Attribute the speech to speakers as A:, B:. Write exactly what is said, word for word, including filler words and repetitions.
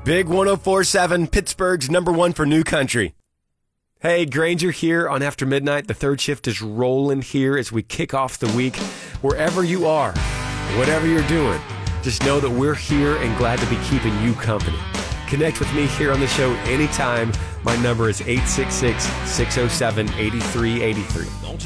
A: Big one oh four point seven, Pittsburgh's number one for new country. Hey, Granger here on After Midnight. The third shift is rolling here as we kick off the week. Wherever you are, whatever you're doing, just know that we're here and glad to be keeping you company. Connect with me here on the show anytime. My number is eight six six, six oh seven, eight three eight three.